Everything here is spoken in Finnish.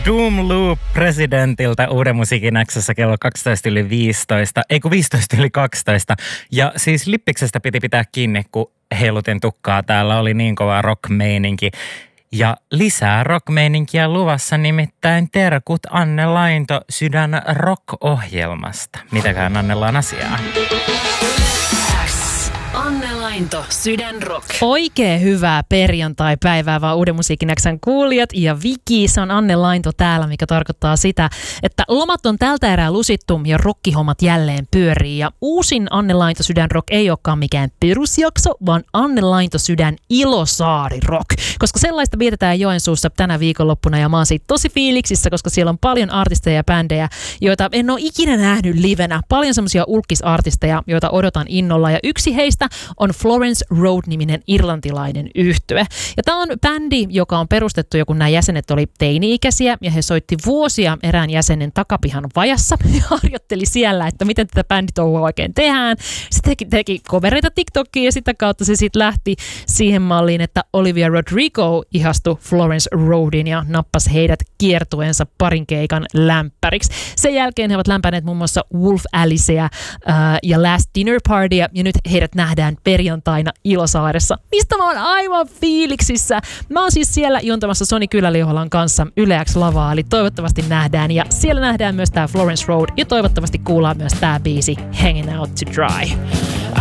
Doom Loop presidentiltä Uuden musiikin X:ssä kello 15:15. Ja siis Lippiksestä piti pitää kiinni, kun heilutin tukkaa. Täällä oli niin kova rock-meininki. Ja lisää rock-meininkiä luvassa, nimittäin terkut Anne Lainto Sydän rock-ohjelmasta. Mitäkään Annella on asiaa? Anne Lainto, Sydän Rock. Oikein hyvää perjantai-päivää vaan Uuden musiikin X:n kuulijat ja Viki. Se on Anne Lainto täällä, mikä tarkoittaa sitä, että lomat on tältä erää lusittu ja rokkihommat jälleen pyörii. Ja uusin Anne Lainto Sydän Rock ei olekaan mikään perusjakso, vaan Anne Lainto Sydän Ilosaari Rock. Koska sellaista vietetään Joensuussa tänä viikonloppuna ja mä oon siitä tosi fiiliksissä, koska siellä on paljon artisteja ja bändejä, joita en ole ikinä nähnyt livenä. Paljon semmoisia ulkisartisteja, joita odotan innolla ja yksi heistä on Florence Road-niminen irlantilainen yhtye. Ja tämä on bändi, joka on perustettu jo kun nämä jäsenet oli teini-ikäisiä ja he soitti vuosia erään jäsenen takapihan vajassa ja harjoitteli siellä, että miten tätä bänditouhua oikein tehdään. Sitten teki covereita TikTokiin ja sitä kautta se sitten lähti siihen malliin, että Olivia Rodrigo ihastui Florence Roadin ja nappasi heidät kiertueensa parin keikan lämpäriksi. Sen jälkeen he ovat lämpäneet muun muassa Wolf Alicea ja Last Dinner Partya ja nyt heidät nähdään perjantaina Ilosaaressa, mistä mä oon aivan fiiliksissä. Mä oon siis siellä juontamassa Soni Kylä-Liholan kanssa Yle X-lavaa, eli toivottavasti nähdään. Ja siellä nähdään myös tää Florence Road ja toivottavasti kuullaan myös tää biisi Hanging Out to Dry.